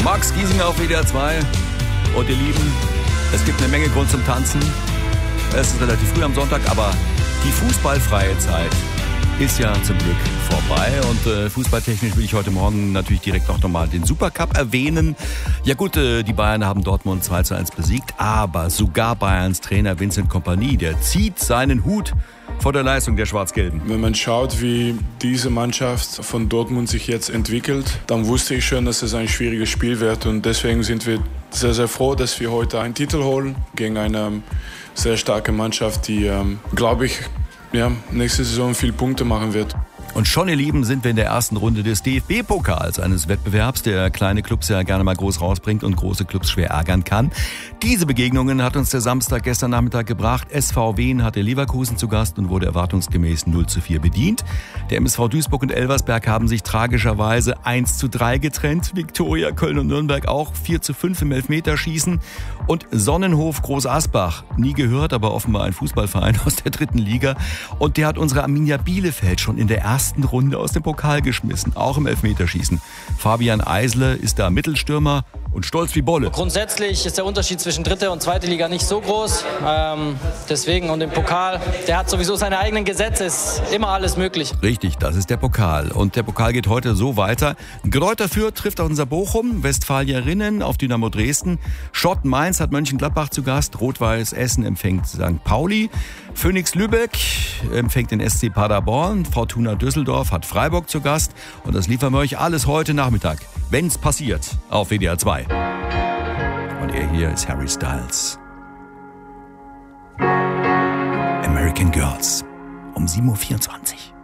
Max Giesinger auf WDR 2. Und ihr Lieben, es gibt eine Menge Grund zum Tanzen. Es ist relativ früh am Sonntag, aber die fußballfreie Zeit ist ja zum Glück vorbei. Und fußballtechnisch will ich heute Morgen natürlich direkt auch nochmal den Supercup erwähnen. Ja gut, die Bayern haben Dortmund 2:1 besiegt, aber sogar Bayerns Trainer Vincent Kompany, der zieht seinen Hut vor der Leistung der Schwarz-Gelben. Wenn man schaut, wie diese Mannschaft von Dortmund sich jetzt entwickelt, dann wusste ich schon, dass es ein schwieriges Spiel wird. Und deswegen sind wir sehr, sehr froh, dass wir heute einen Titel holen gegen eine sehr starke Mannschaft, die, glaube ich, nächste Saison viele Punkte machen wird. Und schon, ihr Lieben, sind wir in der ersten Runde des DFB-Pokals, eines Wettbewerbs, der kleine Clubs ja gerne mal groß rausbringt und große Clubs schwer ärgern kann. Diese Begegnungen hat uns der Samstag gestern Nachmittag gebracht. SV Wien hatte Leverkusen zu Gast und wurde erwartungsgemäß 0:4 bedient. Der MSV Duisburg und Elversberg haben sich tragischerweise 1:3 getrennt. Viktoria, Köln und Nürnberg auch 4:5 im Elfmeterschießen. Und Sonnenhof Groß Asbach, nie gehört, aber offenbar ein Fußballverein aus der 3. Liga. Und der hat unsere Arminia Bielefeld schon in der ersten Runde aus dem Pokal geschmissen, auch im Elfmeterschießen. Fabian Eisle ist da Mittelstürmer und stolz wie Bolle. Grundsätzlich ist der Unterschied zwischen 3. und 2. Liga nicht so groß. Deswegen, und im Pokal, der hat sowieso seine eigenen Gesetze, ist immer alles möglich. Richtig, das ist der Pokal. Und der Pokal geht heute so weiter. Greuther Fürth trifft auf unser Bochum, Westfalierinnen auf Dynamo Dresden, Schott Mainz hat Mönchengladbach zu Gast, Rot-Weiß Essen empfängt St. Pauli, Phoenix Lübeck empfängt den SC Paderborn, Fortuna Düsseldorf hat Freiburg zu Gast. Und das liefern wir euch alles heute Nachmittag, wenn's passiert, auf WDR 2. Und er hier ist Harry Styles. American Girls um 7:24 Uhr.